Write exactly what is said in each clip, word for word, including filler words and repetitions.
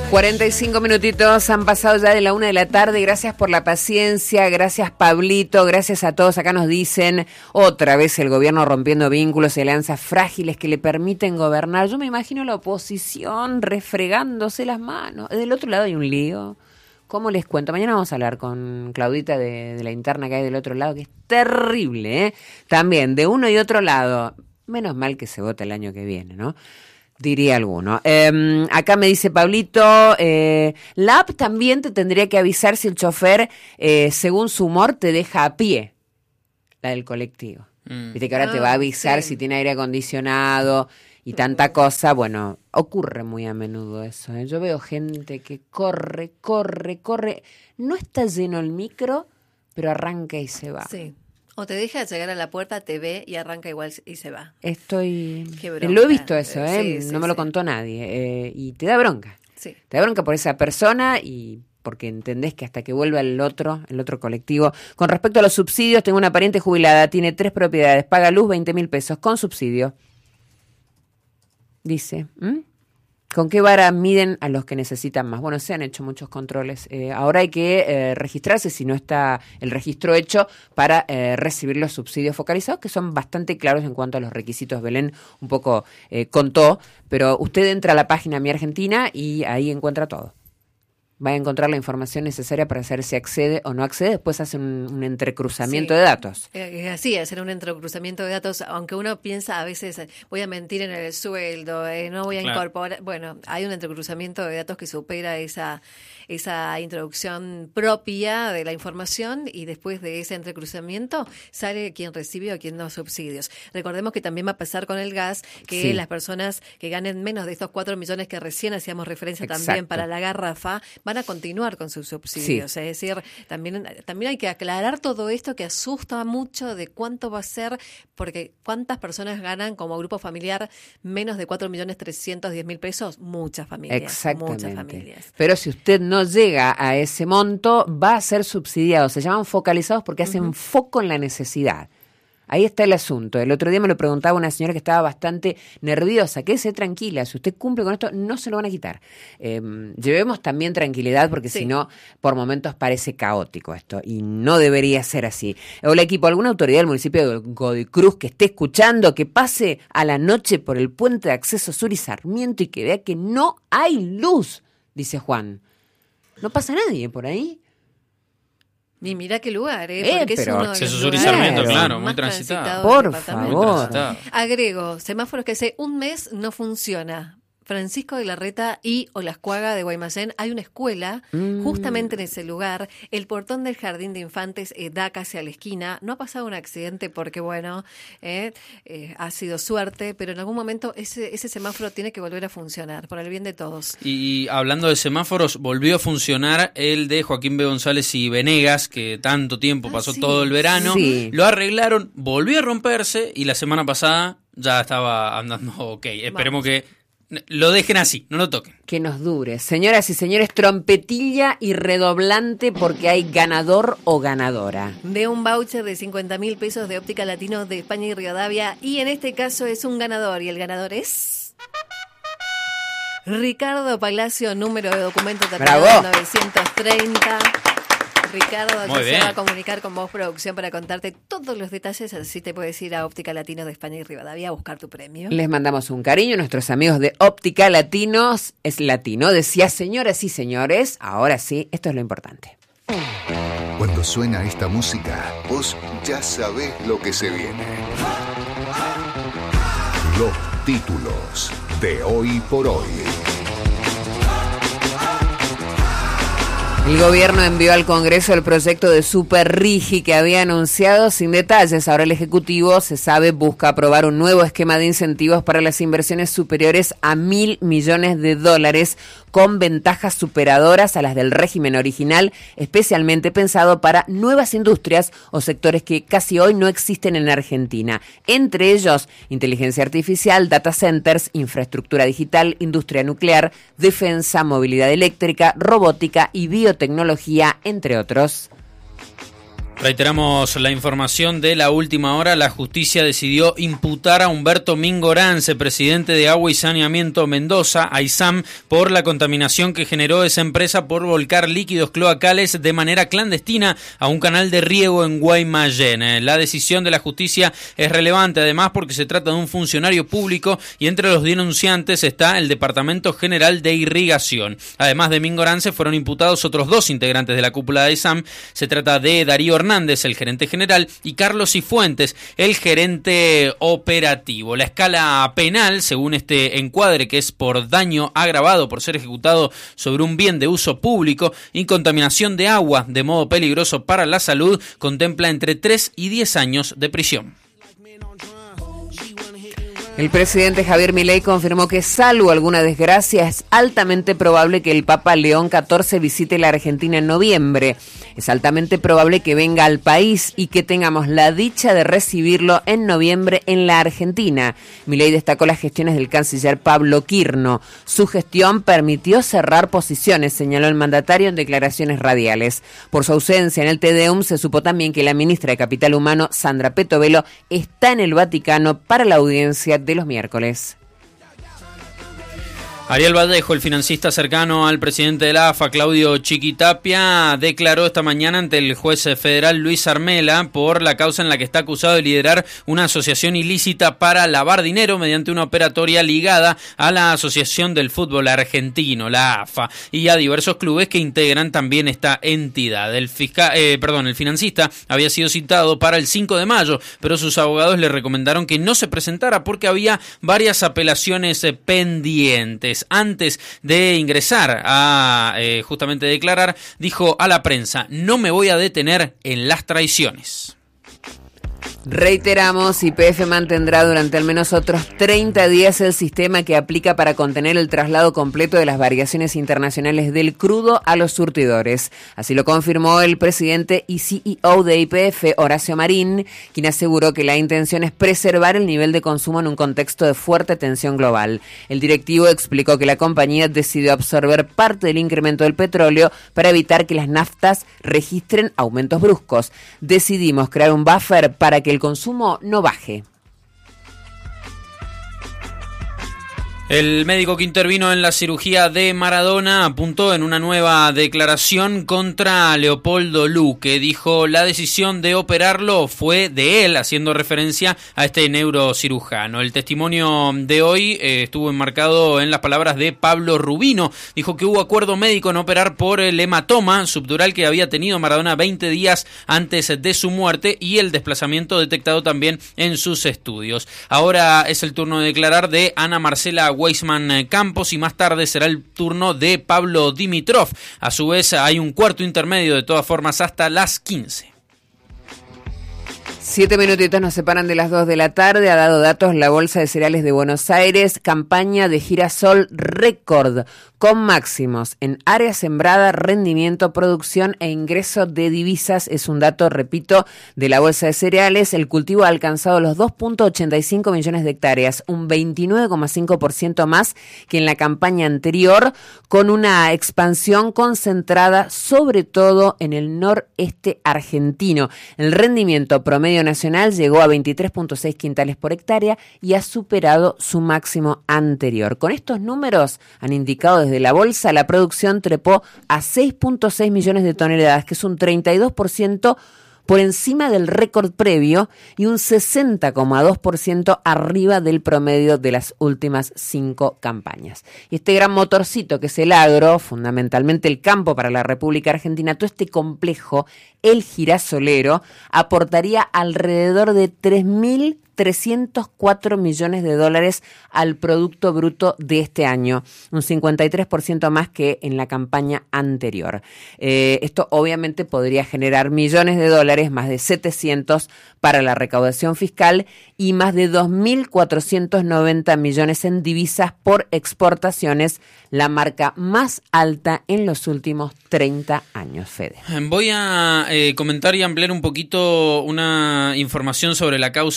cuarenta y cinco minutitos han pasado ya de la una de la tarde. Gracias por la paciencia, gracias Pablito, gracias a todos. Acá nos dicen otra vez el gobierno rompiendo vínculos y alianzas frágiles que le permiten gobernar. Yo me imagino la oposición refregándose las manos. Del otro lado hay un lío. ¿Cómo les cuento? Mañana vamos a hablar con Claudita de, de la interna que hay del otro lado, que es terrible, ¿eh? También de uno y otro lado. Menos mal que se vota el año que viene, ¿no? Diría alguno. Eh, acá me dice Pablito, eh, la app también te tendría que avisar si el chofer, eh, según su humor, te deja a pie. La del colectivo. Mm. Viste que ahora ah, te va a avisar sí. si tiene aire acondicionado y tanta cosa. Bueno, ocurre muy a menudo eso, ¿eh? Yo veo gente que corre, corre, corre. No está lleno el micro, pero arranca y se va. Sí. O te deja llegar a la puerta, te ve y arranca igual y se va. Estoy... Lo he visto eso, ¿eh? Sí, sí, no me lo contó sí. nadie. Eh, y te da bronca. Sí. Te da bronca por esa persona y porque entendés que hasta que vuelva el otro, el otro colectivo. Con respecto a los subsidios, tengo una pariente jubilada, tiene tres propiedades, paga luz veinte mil pesos con subsidio. Dice, ¿Mm? ¿con qué vara miden a los que necesitan más? Bueno, se han hecho muchos controles. Eh, ahora hay que eh, registrarse si no está el registro hecho para eh, recibir los subsidios focalizados, que son bastante claros en cuanto a los requisitos. Belén un poco eh, contó, pero usted entra a la página Mi Argentina y ahí encuentra todo. Va a encontrar la información necesaria para saber si accede o no accede. Después hace un, un entrecruzamiento sí. de datos. Es así, hacer un entrecruzamiento de datos, aunque uno piensa a veces, voy a mentir en el sueldo, eh, no voy a claro. incorporar... Bueno, hay un entrecruzamiento de datos que supera esa, esa introducción propia de la información y después de ese entrecruzamiento sale quién recibe o quién no subsidios. Recordemos que también va a pasar con el gas, que sí. las personas que ganen menos de estos cuatro millones que recién hacíamos referencia Exacto. también para la garrafa, van a continuar con sus subsidios. Sí. Es decir, también, también hay que aclarar todo esto que asusta mucho de cuánto va a ser, porque cuántas personas ganan como grupo familiar menos de cuatro millones trescientos diez mil pesos. Muchas familias. Exactamente. Muchas familias. Pero si usted no llega a ese monto, va a ser subsidiado. Se llaman focalizados porque hacen uh-huh. foco en la necesidad. Ahí está el asunto. El otro día me lo preguntaba una señora que estaba bastante nerviosa. Quédese tranquila, si usted cumple con esto, no se lo van a quitar. Eh, llevemos también tranquilidad porque sí. si no, por momentos parece caótico esto y no debería ser así. Hola equipo, ¿alguna autoridad del municipio de Godoy Cruz que esté escuchando que pase a la noche por el puente de acceso sur y Sarmiento y que vea que no hay luz? Dice Juan. ¿No pasa nadie por ahí? Ni mira qué lugar, ¿eh? Porque eh, es uno de acceso los sur y Sarmiento, claro, muy transitado. Por favor. Agrego, semáforos que hace un mes no funciona. Francisco de Larreta y Olascuaga de Guaymallén, hay una escuela mm. justamente en ese lugar. El portón del jardín de infantes eh, da casi a la esquina. No ha pasado un accidente porque, bueno, eh, eh, ha sido suerte, pero en algún momento ese, ese semáforo tiene que volver a funcionar, por el bien de todos. Y hablando de semáforos, volvió a funcionar el de Joaquín B. González y Venegas, que tanto tiempo ah, pasó sí. todo el verano. Sí. Lo arreglaron, volvió a romperse y la semana pasada ya estaba andando ok. Esperemos Vamos. que lo dejen así, no lo toquen. Que nos dure. Señoras y señores, trompetilla y redoblante porque hay ganador o ganadora. De un voucher de cincuenta mil pesos de Óptica Latino de España y Rivadavia. Y en este caso es un ganador. Y el ganador es... Ricardo Palacio, número de documento terminado novecientos treinta. Ricardo, Muy se va a comunicar con vos, producción, para contarte todos los detalles, así te puedes ir a Óptica Latino de España y Rivadavia a buscar tu premio. Les mandamos un cariño, nuestros amigos de Óptica Latinos, es latino, decía señoras y señores, ahora sí, esto es lo importante. Cuando suena esta música, vos ya sabés lo que se viene. Los títulos de Hoy por Hoy. El gobierno envió al Congreso el proyecto de Superrigi que había anunciado sin detalles. Ahora el Ejecutivo, se sabe, busca aprobar un nuevo esquema de incentivos para las inversiones superiores a mil millones de dólares con ventajas superadoras a las del régimen original, especialmente pensado para nuevas industrias o sectores que casi hoy no existen en Argentina. Entre ellos, inteligencia artificial, data centers, infraestructura digital, industria nuclear, defensa, movilidad eléctrica, robótica y biotecnología, entre otros. Reiteramos la información de la última hora. La justicia decidió imputar a Humberto Mingorance, presidente de Agua y Saneamiento Mendoza, AISAM, por la contaminación que generó esa empresa por volcar líquidos cloacales de manera clandestina a un canal de riego en Guaymallén. La decisión de la justicia es relevante, además, porque se trata de un funcionario público y entre los denunciantes está el Departamento General de Irrigación. Además de Mingorance, fueron imputados otros dos integrantes de la cúpula de AISAM. Se trata de Darío Hernández, Hernández, el gerente general, y Carlos Cifuentes, el gerente operativo. La escala penal, según este encuadre, que es por daño agravado por ser ejecutado sobre un bien de uso público y contaminación de agua de modo peligroso para la salud, contempla entre tres y diez años de prisión. El presidente Javier Milei confirmó que, salvo alguna desgracia, es altamente probable que el Papa León catorce visite la Argentina en noviembre. Es altamente probable que venga al país y que tengamos la dicha de recibirlo en noviembre en la Argentina. Milei destacó las gestiones del canciller Pablo Quirno. Su gestión permitió cerrar posiciones, señaló el mandatario en declaraciones radiales. Por su ausencia en el Te Deum, se supo también que la ministra de Capital Humano, Sandra Petovelo, está en el Vaticano para la audiencia de los miércoles. Ariel Vallejo, el financista cercano al presidente de la A F A, Claudio Chiquitapia, declaró esta mañana ante el juez federal Luis Armela por la causa en la que está acusado de liderar una asociación ilícita para lavar dinero mediante una operatoria ligada a la Asociación del Fútbol Argentino, la A F A, y a diversos clubes que integran también esta entidad. El fiscal, eh, perdón, el financista había sido citado para el cinco de mayo, pero sus abogados le recomendaron que no se presentara porque había varias apelaciones pendientes. Antes de ingresar a eh, justamente declarar, dijo a la prensa: no me voy a detener en las traiciones. Reiteramos, Y P F mantendrá durante al menos otros treinta días el sistema que aplica para contener el traslado completo de las variaciones internacionales del crudo a los surtidores. Así lo confirmó el presidente y C E O de Y P F, Horacio Marín, quien aseguró que la intención es preservar el nivel de consumo en un contexto de fuerte tensión global. El directivo explicó que la compañía decidió absorber parte del incremento del petróleo para evitar que las naftas registren aumentos bruscos. Decidimos crear un buffer para que el consumo no baje. El médico que intervino en la cirugía de Maradona apuntó en una nueva declaración contra Leopoldo Luque. Dijo: la decisión de operarlo fue de él, haciendo referencia a este neurocirujano. El testimonio de hoy eh, estuvo enmarcado en las palabras de Pablo Rubino. Dijo que hubo acuerdo médico en operar por el hematoma subdural que había tenido Maradona veinte días antes de su muerte y el desplazamiento detectado también en sus estudios. Ahora es el turno de declarar de Ana Marcela Weisman Campos y más tarde será el turno de Pablo Dimitrov. A su vez hay un cuarto intermedio, de todas formas, hasta las quince. Siete minutitos nos separan de las dos de la tarde. Ha dado datos la Bolsa de Cereales de Buenos Aires. Campaña de girasol récord, con máximos en área sembrada, rendimiento, producción e ingreso de divisas. Es un dato, repito, de la Bolsa de Cereales. El cultivo ha alcanzado los dos punto ochenta y cinco millones de hectáreas, un veintinueve coma cinco por ciento más que en la campaña anterior, con una expansión concentrada sobre todo en el noreste argentino. El rendimiento promedio nacional llegó a veintitrés punto seis quintales por hectárea y ha superado su máximo anterior. Con estos números, han indicado desde la bolsa, la producción trepó a seis punto seis millones de toneladas, que es un treinta y dos por ciento por encima del récord previo y un sesenta coma dos por ciento arriba del promedio de las últimas cinco campañas. Y este gran motorcito que es el agro, fundamentalmente el campo para la República Argentina, todo este complejo, el girasolero, aportaría alrededor de tres mil trescientos cuatro millones de dólares al Producto Bruto de este año, un cincuenta y tres por ciento más que en la campaña anterior. Eh, esto obviamente podría generar millones de dólares, más de setecientos para la recaudación fiscal y más de dos mil cuatrocientos noventa millones en divisas por exportaciones, la marca más alta en los últimos treinta años, Fede. Voy a eh, comentar y ampliar un poquito una información sobre la causa A F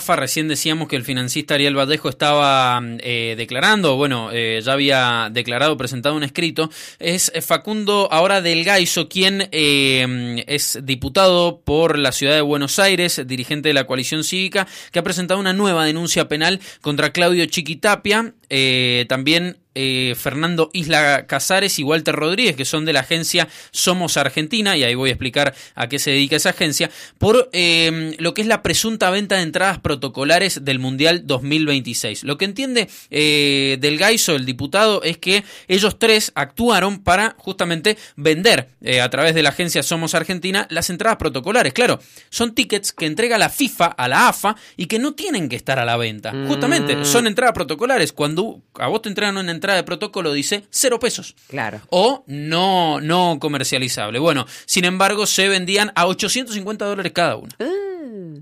A F A. Recién decíamos que el financista Ariel Vallejo estaba eh, declarando, bueno, eh, ya había declarado, presentado un escrito. Es Facundo ahora del Gaiso, quien eh, es diputado por la ciudad de Buenos Aires, dirigente de la coalición cívica, que ha presentado una nueva denuncia penal contra Claudio Chiquitapia, eh, también Eh, Fernando Isla Casares y Walter Rodríguez, que son de la agencia Somos Argentina, y ahí voy a explicar a qué se dedica esa agencia, por eh, lo que es la presunta venta de entradas protocolares del Mundial dos mil veintiséis. Lo que entiende eh, del Gaiso, el diputado, es que ellos tres actuaron para justamente vender eh, a través de la agencia Somos Argentina las entradas protocolares. Claro, son tickets que entrega la FIFA a la A F A y que no tienen que estar a la venta. Mm. Justamente, son entradas protocolares. Cuando a vos te entregan una entrada de protocolo, dice cero pesos. Claro. O no, no comercializable. Bueno, sin embargo, se vendían a ochocientos cincuenta dólares cada una. Uh,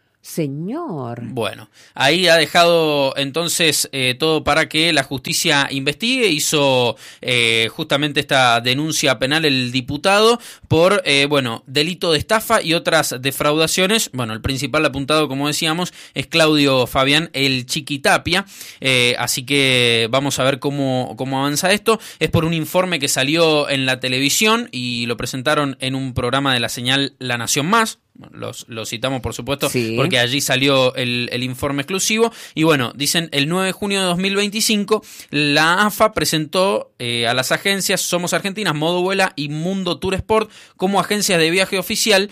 señor. Bueno, ahí ha dejado entonces eh, todo para que la justicia investigue. Hizo eh, justamente esta denuncia penal el diputado por, eh, bueno, delito de estafa y otras defraudaciones. Bueno, el principal apuntado, como decíamos, es Claudio Fabián el Chiquitapia. Eh, así que vamos a ver cómo, cómo avanza esto. Es por un informe que salió en la televisión y lo presentaron en un programa de la señal La Nación Más. Los, los citamos, por supuesto, sí, porque allí salió el, el informe exclusivo. Y bueno, dicen, el nueve de junio de dos mil veinticinco, la A F A presentó eh, a las agencias Somos Argentinas, Modo Vuela y Mundo Tour Sport como agencias de viaje oficial.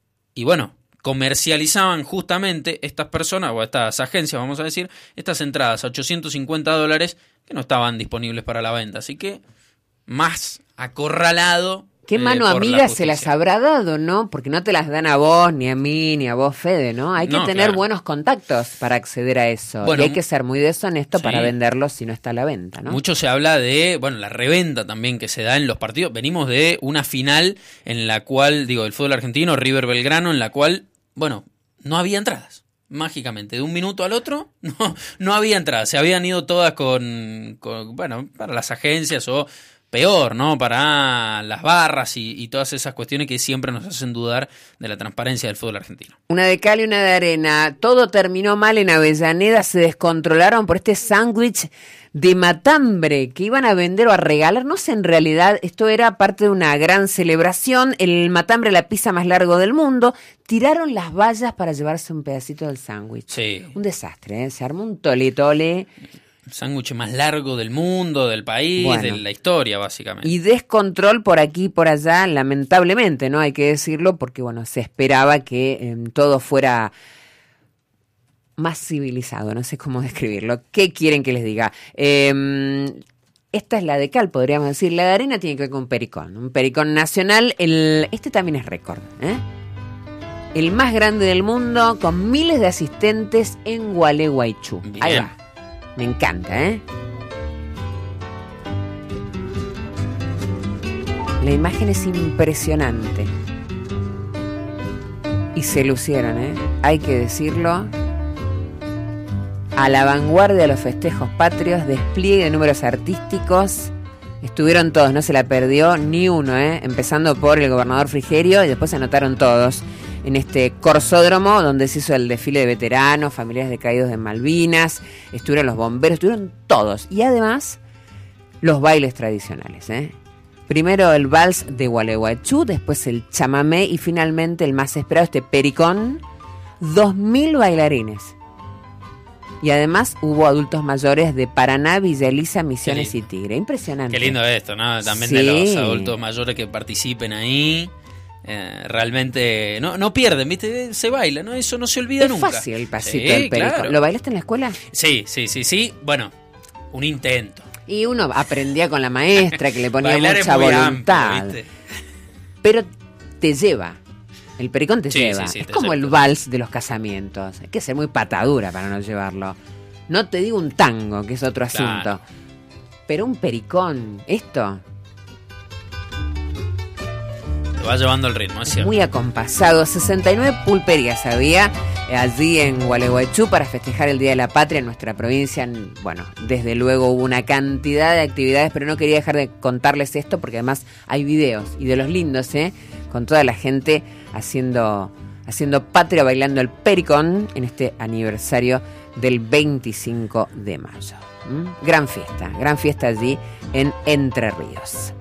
Y bueno, comercializaban justamente estas personas, o estas agencias, vamos a decir, estas entradas a ochocientos cincuenta dólares que no estaban disponibles para la venta. Así que, más acorralado. ¿Qué mano eh, amiga se las habrá dado, no? Porque no te las dan a vos, ni a mí, ni a vos, Fede, ¿no? Hay que no, tener claro. buenos contactos para acceder a eso. Bueno, y hay que ser muy deshonesto sí. para venderlo si no está a la venta, ¿no? Mucho se habla de, bueno, la reventa también que se da en los partidos. Venimos de una final en la cual, digo, del fútbol argentino, River Belgrano, en la cual, bueno, no había entradas. Mágicamente, de un minuto al otro, no, no había entradas. Se habían ido todas con, con bueno, para las agencias o... peor, ¿no? Para las barras y, y todas esas cuestiones que siempre nos hacen dudar de la transparencia del fútbol argentino. Una de cal y una de arena. Todo terminó mal en Avellaneda. Se descontrolaron por este sándwich de matambre que iban a vender o a regalar. No sé, en realidad esto era parte de una gran celebración. El matambre, la pizza más largo del mundo. Tiraron las vallas para llevarse un pedacito del sándwich. Sí. Un desastre, ¿eh? Se armó un tole-tole. El sándwich más largo del mundo, del país, bueno, de la historia, básicamente. Y descontrol por aquí y por allá, lamentablemente, ¿no? Hay que decirlo, porque, bueno, se esperaba que eh, todo fuera más civilizado, no sé cómo describirlo. ¿Qué quieren que les diga? Eh, esta es la de cal, podríamos decir. La de arena tiene que ver con un pericón, un pericón nacional. El, este también es récord, ¿eh? El más grande del mundo, con miles de asistentes en Gualeguaychú. Bien. Ahí va. Me encanta, ¿eh? La imagen es impresionante. Y se lucieron, ¿eh? Hay que decirlo. A la vanguardia de los festejos patrios, despliegue de números artísticos. Estuvieron todos, no se la perdió ni uno, ¿eh? Empezando por el gobernador Frigerio y después se anotaron todos. En este corsódromo donde se hizo el desfile de veteranos, familiares de caídos de Malvinas, estuvieron los bomberos, estuvieron todos. Y además, los bailes tradicionales, ¿eh? Primero el vals de Gualeguaychú, después el chamamé y finalmente el más esperado, este pericón. Dos mil bailarines. Y además hubo adultos mayores de Paraná, Villa Elisa, Misiones y Tigre. Impresionante. Qué lindo esto, ¿no? También sí. De los adultos mayores que participen ahí. Eh, realmente no, no pierden, ¿viste? Se baila, ¿no? Eso no se olvida es nunca. Es fácil el pasito sí, del pericón. Claro. ¿Lo bailaste en la escuela? Sí, sí, sí, sí. Bueno, un intento. Y uno aprendía con la maestra que le ponía bailar mucha voluntad. Amplio, ¿viste? Pero te lleva. El pericón te sí, lleva. Sí, sí, es te como lleva. El vals de los casamientos. Hay que ser muy patadura para no llevarlo. No te digo un tango, que es otro claro. asunto. Pero un pericón, esto... Te va llevando el ritmo, es cierto. Muy acompasado. sesenta y nueve pulperías había allí en Gualeguaychú para festejar el Día de la Patria en nuestra provincia. Bueno, desde luego hubo una cantidad de actividades, pero no quería dejar de contarles esto porque además hay videos y de los lindos, ¿eh? Con toda la gente haciendo, haciendo patria, bailando el pericón en este aniversario del veinticinco de mayo. ¿Mm? Gran fiesta, gran fiesta allí en Entre Ríos.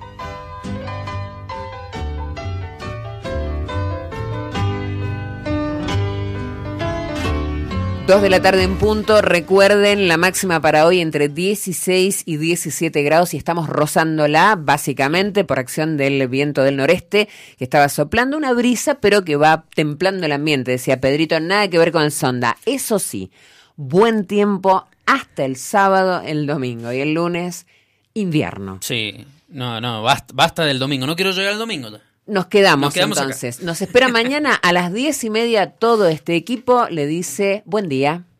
Dos de la tarde en punto. Recuerden, la máxima para hoy entre dieciséis y diecisiete grados y estamos rozándola básicamente por acción del viento del noreste que estaba soplando una brisa pero que va templando el ambiente, decía Pedrito, nada que ver con el sonda. Eso sí, buen tiempo hasta el sábado, el domingo y el lunes, invierno. Sí, no, no, basta, basta del domingo, no quiero llegar al domingo. Nos quedamos, Nos quedamos entonces. Acá. Nos espera mañana a las diez y media todo este equipo. Le dice buen día.